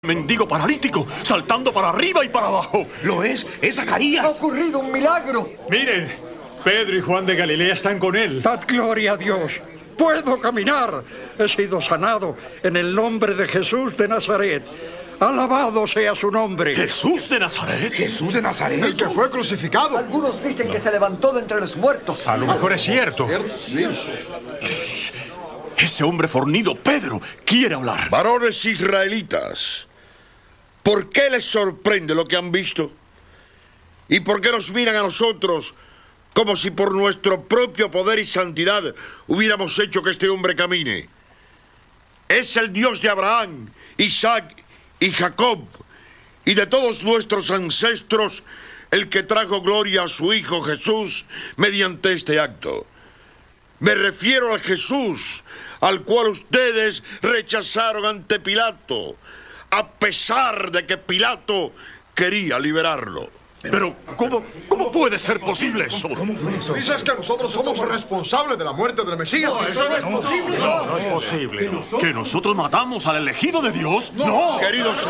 Mendigo paralítico, saltando para arriba y para abajo. Lo es Zacarías. Ha ocurrido un milagro. Miren, Pedro y Juan de Galilea están con él. Dad gloria a Dios. Puedo caminar. He sido sanado en el nombre de Jesús de Nazaret. Alabado sea su nombre. ¿Jesús de Nazaret? Jesús de Nazaret. El que fue crucificado. Algunos dicen que se levantó de entre los muertos. A lo mejor es cierto. Shh. Ese hombre fornido, Pedro, quiere hablar. Varones israelitas, ¿por qué les sorprende lo que han visto? ¿Y por qué nos miran a nosotros como si por nuestro propio poder y santidad hubiéramos hecho que este hombre camine? Es el Dios de Abraham, Isaac y Jacob y de todos nuestros ancestros el que trajo gloria a su Hijo Jesús mediante este acto. Me refiero al Jesús al cual ustedes rechazaron ante Pilato, a pesar de que Pilato quería liberarlo. Pero, ¿cómo puede ser posible eso? ¿Cómo fue eso? Dices que nosotros somos responsables de la muerte del Mesías. Eso no es posible. No es posible. ¿Que nosotros matamos al elegido de Dios? No. Queridos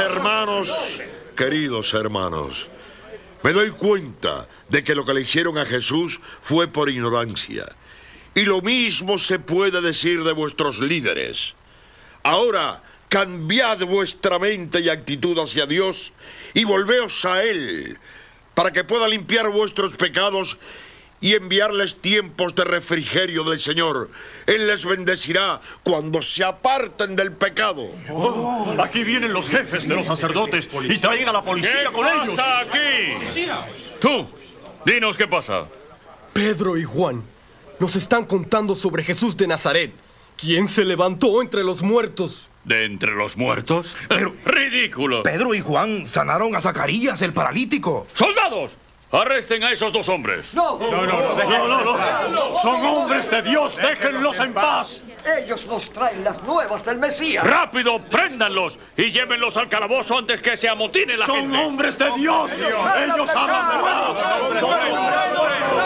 hermanos, me doy cuenta de que lo que le hicieron a Jesús fue por ignorancia. Y lo mismo se puede decir de vuestros líderes. Ahora, cambiad vuestra mente y actitud hacia Dios y volveos a Él, para que pueda limpiar vuestros pecados y enviarles tiempos de refrigerio del Señor. Él les bendecirá cuando se aparten del pecado. Oh, aquí vienen los jefes de los sacerdotes y traen a la policía con ellos. ¿Qué pasa aquí? ¡Policía! Tú, dinos qué pasa. Pedro y Juan nos están contando sobre Jesús de Nazaret, quien se levantó entre los muertos. ¿De entre los muertos? Pero- ¡Ridículo! Pedro y Juan sanaron a Zacarías, el paralítico. ¡Soldados! ¡Arresten a esos dos hombres! No. No. Son hombres de Dios, déjenlos en paz. Ellos nos traen las nuevas del Mesías. ¡Rápido, préndanlos y llévenlos al calabozo antes que se amotine la Son gente! hombres de Dios. Ellos hablan verdad.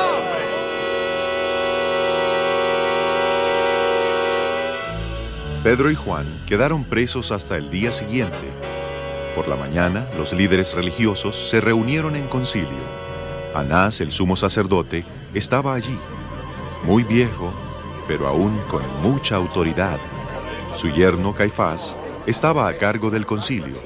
Pedro y Juan quedaron presos hasta el día siguiente. Por la mañana, los líderes religiosos se reunieron en concilio. Anás, el sumo sacerdote, estaba allí, muy viejo, pero aún con mucha autoridad. Su yerno, Caifás, estaba a cargo del concilio.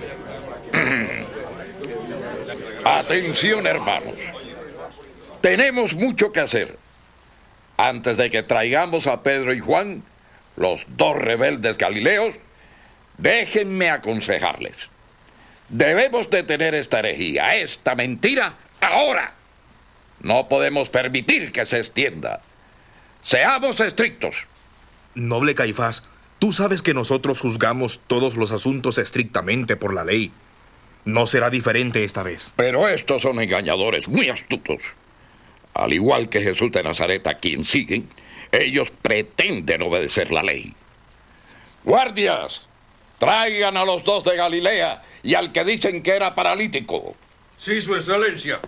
Atención, hermanos. Tenemos mucho que hacer. Antes de que traigamos a Pedro y Juan, los dos rebeldes galileos, déjenme aconsejarles. Debemos detener esta herejía, esta mentira, ahora. No podemos permitir que se extienda. Seamos estrictos. Noble Caifás, tú sabes que nosotros juzgamos todos los asuntos estrictamente por la ley. No será diferente esta vez. Pero estos son engañadores muy astutos. Al igual que Jesús de Nazaret, a quien siguen, ellos pretenden obedecer la ley. Guardias, traigan a los dos de Galilea y al que dicen que era paralítico. Sí, su excelencia.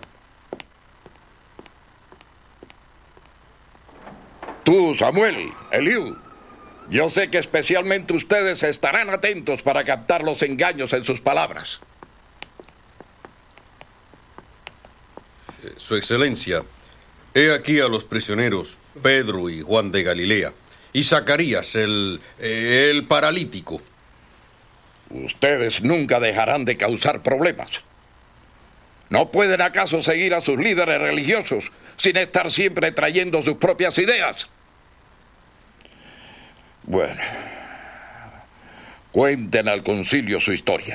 Tú, Samuel, Eliú, yo sé que especialmente ustedes estarán atentos para captar los engaños en sus palabras. Su excelencia, he aquí a los prisioneros Pedro y Juan de Galilea y Zacarías, el paralítico. Ustedes nunca dejarán de causar problemas. ¿No pueden acaso seguir a sus líderes religiosos sin estar siempre trayendo sus propias ideas? Bueno, cuenten al concilio su historia.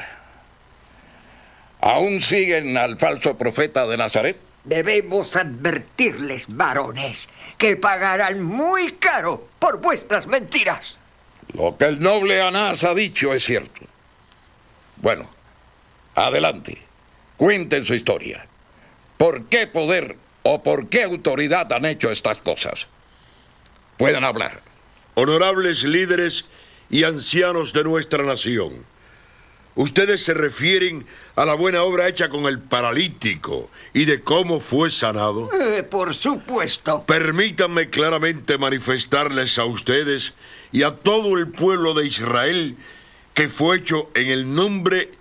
¿Aún siguen al falso profeta de Nazaret? Debemos advertirles, varones, que pagarán muy caro por vuestras mentiras. Lo que el noble Anás ha dicho es cierto. Bueno, adelante. Cuenten su historia. ¿Por qué poder o por qué autoridad han hecho estas cosas? Pueden hablar. Honorables líderes y ancianos de nuestra nación, ustedes se refieren a la buena obra hecha con el paralítico y de cómo fue sanado. Por supuesto. Permítanme claramente manifestarles a ustedes y a todo el pueblo de Israel que fue hecho en el nombre